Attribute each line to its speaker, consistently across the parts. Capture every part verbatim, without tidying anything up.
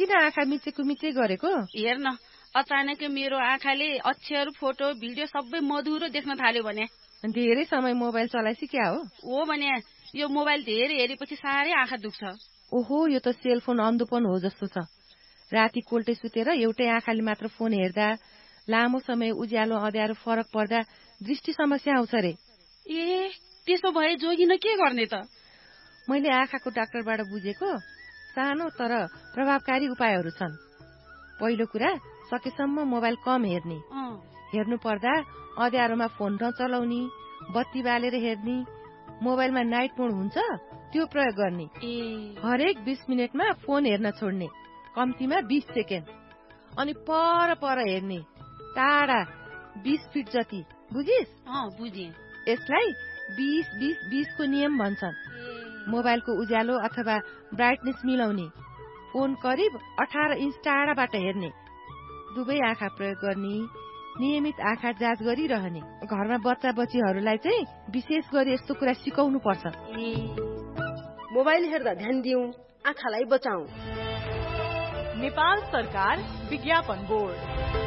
Speaker 1: किन आँखा मिचेको मिचे गरेको?
Speaker 2: हेर्न, अचानक मेरो आँखाले अक्षर, फोटो, भिडियो सबै मधुरो देख्न थाल्यो भने।
Speaker 1: धेरै समय मोबाइल चलाइसी क्या हो?
Speaker 2: हो भने यो मोबाइल धेरै हेरेपछि साह्रै आँखा दुख्छ।
Speaker 1: ओहो, यो त सेलफोन अन्धोपन हो जस्तो छ। राति कोल्टे सुतेर एउटै आँखाले मात्र फोन हेर्दा, लामो समय उज्यालो अँध्यारो फरक पर्दा दृष्टि समस्या आउँछ रे।
Speaker 2: ए, त्यसो भए जोगिन के गर्ने त?
Speaker 1: मैले आँखाको डाक्टरबाट बुझेको सानो तर प्रभावकारी उपायहरू छन्। पहिलो कुरा, सकेसम्म मोबाइल कम हेर्ने। हेर्नु पर्दा अँध्यारोमा फोन नचलाउने, बत्ती बालेर हेर्ने, मोबाइलमा नाइट मोड हुन्छ त्यो प्रयोग गर्ने। हरेक बीस मिनटमा फोन हेर्न छोड्ने, कम्तीमा बीस सेकेन्ड। अनि पर पर हेर्ने, टाढा बीस फिट जति। बुझिस्?
Speaker 2: बुझेँ।
Speaker 1: यसलाई बीस बीस बीस को नियम भन्छन्। मोबाइलको उज्यालो अथवा ब्राइटनेस मिलाउने, फोन करिब अठार इन्च टाढाबाट हेर्ने, दुवै आँखा प्रयोग गर्ने, नियमित आँखा जाँच गरिरहने। घरमा बच्चा बच्चीहरूलाई चाहिँ विशेष गरी यस्तो कुरा सिकाउनु पर्छ।
Speaker 3: मोबाइल हेर्दा ध्यान दिउँ, आँखालाई बचाऊ।
Speaker 4: नेपाल सरकार विज्ञापन बोर्ड।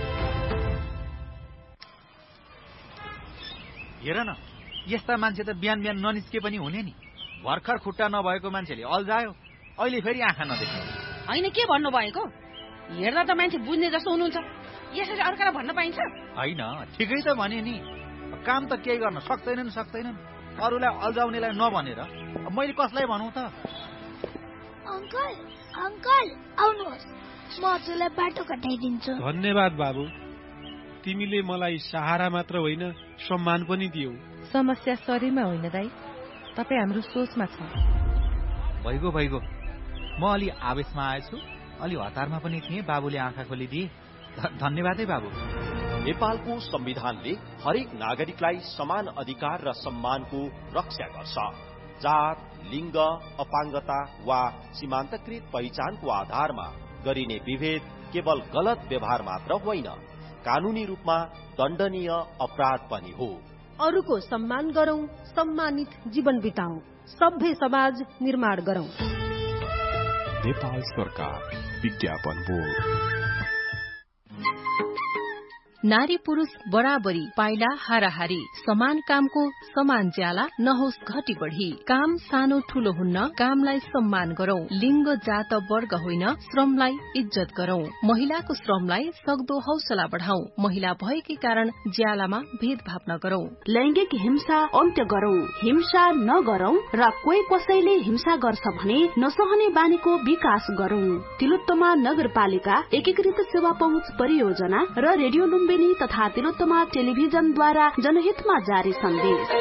Speaker 5: हेर न, यस्ता मान्छे त बिहान बिहान ननिस्के पनि हुने नि। भर्खर खुट्टा नभएको मान्छेले अल्झायो, अहिले फेरि आँखा नदेख्यो।
Speaker 2: होइन, के भन्नु भएको? हेर्दा त मान्छे बुझ्ने जस्तो हुनुहुन्छ, यसरी अर्कालाई भन्न पाइन्छ?
Speaker 5: होइन, ठिकै त भने नि। काम त केही गर्न सक्दैनन् सक्दैनन् अरूलाई अल्झाउनेलाई नभनेर मैले कसलाई भनौँ त?
Speaker 6: अंकल, अंकल आउनुहोस्, म हजुरलाई बाटो कटाइदिन्छु।
Speaker 7: धन्यवाद बाबु, तिमीले मलाई सहारा मात्र होइन सम्मान पनि दियौ।
Speaker 1: समस्या शरीरमा होइन दाइ, तपाईँ हाम्रो सोचमा छ।
Speaker 5: भइगयो भइगयो, म अलि आवेशमा आएछु, अलि हतारमा पनि थिएँ। बाबुले आँखा खोलिदिए, धन्यवाद है बाबु।
Speaker 8: नेपालको संविधानले हरेक नागरिकलाई समान अधिकार र सम्मानको रक्षा गर्छ। जात, लिङ्ग, अपाङ्गता वा सीमान्तकृत पहिचानको आधारमा गरिने विभेद केवल गलत व्यवहार मात्र होइन, कानूनी रूपमा दण्डनीय अपराध पनि हो।
Speaker 3: अरूको सम्मान गरौं, सम्मानित जीवन बिताऊ, सभ्य समाज निर्माण गरौं।
Speaker 9: नेपाल सरकार विज्ञापन बोर्ड।
Speaker 10: नारी पुरुष बराबरी, पाइला हाराहारी, समान कामको समान ज्याला नहोस् घटी बढी। काम सानो ठूलो हुन्न, कामलाई सम्मान गरौं। लिङ्ग जात वर्ग होइन, श्रमलाई इज्जत गरौं। महिलाको श्रमलाई सक्दो हौसला बढाऊ। महिला भएकै कारण ज्यालामा भेदभाव नगरौं।
Speaker 11: लैंगिक हिंसा अन्त्य गरौं, हिंसा नगरौं र कोही कसैले हिंसा गर्छ भने नसहने बानीको विकास गरौं। तिलोत्तमा नगरपालिका एकीकृत सेवा पहुँच परियोजना र रेडियो लुम्बिनी तथा तिलोत्तमा टेलिभिजनद्वारा जनहितमा जारी सन्देश।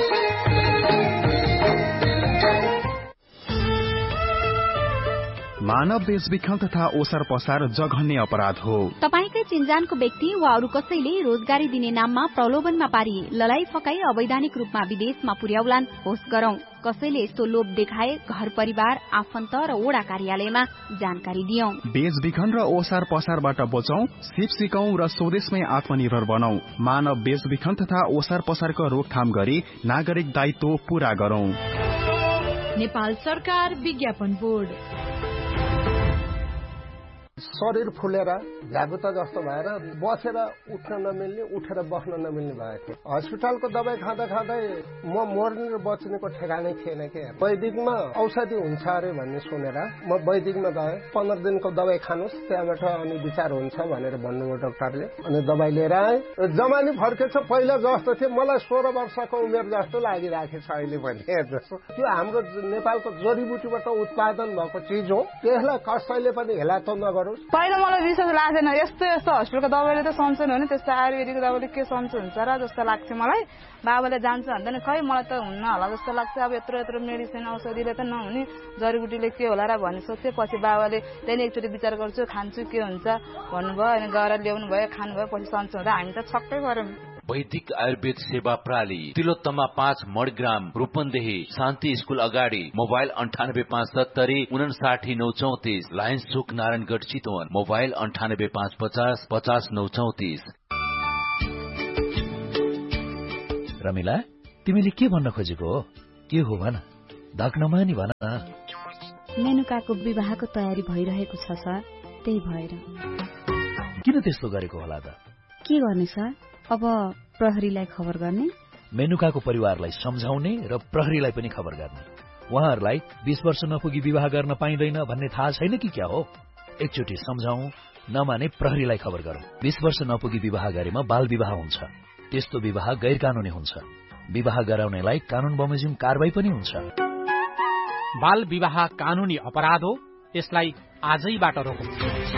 Speaker 9: मानव बेचबिखन तथा ओसार पसार जघन्य अपराध हो।
Speaker 12: तपाईकै चिन्जानको व्यक्ति वा अरू कसैले रोजगारी दिने नाममा प्रलोभनमा पारी ललाई फकाई अवैधानिक रूपमा विदेशमा पुर्याउलान् होस् गरौं। कसैले यस्तो लोभ देखाए घर परिवार, आफन्त र वडा कार्यालयमा जानकारी दियौं।
Speaker 9: बेचबिखन र ओसार पसारबाट बचौं, सिप सिकौं र स्वदेशमै आत्मनिर्भर बनौं। मानव बेचबिखन तथा ओसार पसारको रोकथाम गरी नागरिक दायित्व पूरा गरौं।
Speaker 4: नेपाल सरकार विज्ञापन बोर्ड।
Speaker 13: शरीर फुलेर झ्यागुता जस्तो भएर बसेर उठ्न नमिल्ने, उठेर बस्न नमिल्ने भएको थियो। हस्पिटलको दबाई खाँदा खाँदै म मर्ने र बच्नेको ठेगानै थिएन के। वैदिकमा औषधि हुन्छ अरे भन्ने सुनेर म वैदिकमा गएँ। पन्ध्र दिनको दबाई खानुहोस्, त्यहाँबाट अनि विचार हुन्छ भनेर भन्नुभयो डाक्टरले। अनि दबाई लिएर आएँ, जमानी फर्केछ पहिला जस्तो थियो। मलाई सोह्र वर्षको उमेर जस्तो लागिराखेछ अहिले पनि। त्यो हाम्रो नेपालको जडीबुटीबाट उत्पादन भएको चिज हो, त्यसलाई कसैले पनि हेला त नगर्नु।
Speaker 14: पहिला मलाई विश्वास लाग्दैन, यस्तो यस्तो हस्पिटलको दबाईले त सन्चो हुने, त्यस्तो आयुर्वेदिक दबाईले के सन्चो हुन्छ र जस्तो लाग्थ्यो मलाई। बाबाले जान्छ भन्दैन, खै मलाई त हुन्न होला जस्तो लाग्छ। अब यत्रो यत्रो मेडिसिन औषधिले त नहुने, जडीबुटीले के होला र भन्ने सोच्थेँ। पछि बाबाले त्यहाँदेखि एकचोटि विचार गर्छु, खान्छु के हुन्छ भन्नुभयो। अनि गएर ल्याउनु भयो, खानुभयो, पछि सन्चो हुँदा हामी त छक्कै गऱ्यौँ।
Speaker 15: वैदिक आयुर्वेद सेवा प्रणाली, तिलोत्तमा पाँच मडग्राम, रूपन्देही, शान्ति स्कूल अगाडि। मोबाइल अन्ठानब्बे पाँच सत्तरी उनासाठी नौ चौतिस, लायन्स चोक नारायणगढ चितवन। मोबाइल अन्ठानब्बे पाँच पचास पचास नौ चौतिस।
Speaker 16: रमिला, तिमीले के भन्न खोजेको हो? के हो भन, दाग नमानी भन न।
Speaker 12: मेनुकाको विवाहको तयारी भइरहेको छ सर।
Speaker 17: त्यही भएर।
Speaker 16: किन त्यस्तो गरेको होला त?
Speaker 17: के गर्ने सर, अब प्रहरीलाई खबर गर्ने?
Speaker 16: मेनुकाको परिवारलाई सम्झाउने र प्रहरीलाई पनि खबर गर्ने। उहाँहरूलाई बीस वर्ष नपुगी विवाह गर्न पाइँदैन भन्ने थाहा छैन कि क्या हो? एकचोटि सम्झाउँ, नमाने प्रहरीलाई खबर गरौँ। बीस वर्ष नपुगी विवाह गरेमा बाल विवाह हुन्छ। त्यस्तो विवाह गैर कानूनी हुन्छ। विवाह गराउनेलाई कानून बमोजिम कारवाही पनि हुन्छ।
Speaker 18: बाल विवाह कानूनी अपराध हो, यसलाई आजैबाट रोकौं।